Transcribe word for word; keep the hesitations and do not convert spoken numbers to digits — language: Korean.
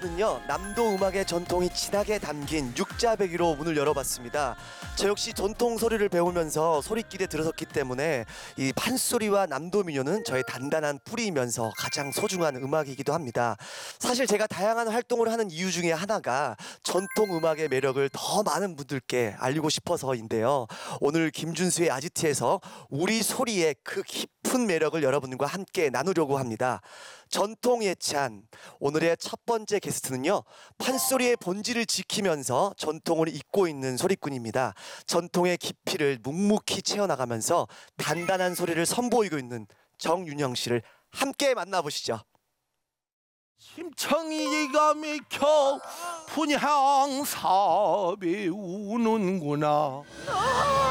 이번에부터는요 남도 음악의 전통이 진하게 담긴 육자배기로 문을 열어봤습니다. 저 역시 전통 소리를 배우면서 소리길에 들어섰기 때문에 이 판소리와 남도 민요는 저의 단단한 뿌리이면서 가장 소중한 음악이기도 합니다. 사실 제가 다양한 활동을 하는 이유 중에 하나가 전통 음악의 매력을 더 많은 분들께 알리고 싶어서인데요. 오늘 김준수의 아지트에서 우리 소리의 그 깊은 매력을 여러분과 함께 나누려고 합니다. 전통 예찬, 오늘의 첫 번째 게스트는요 판소리의 본질을 지키면서 전통을 잇고 있는 소리꾼입니다. 전통의 깊이를 묵묵히 채워나가면서 단단한 소리를 선보이고 있는 정윤영 씨를 함께 만나보시죠. 심청이가 맥혀 분향삽에 우는구나.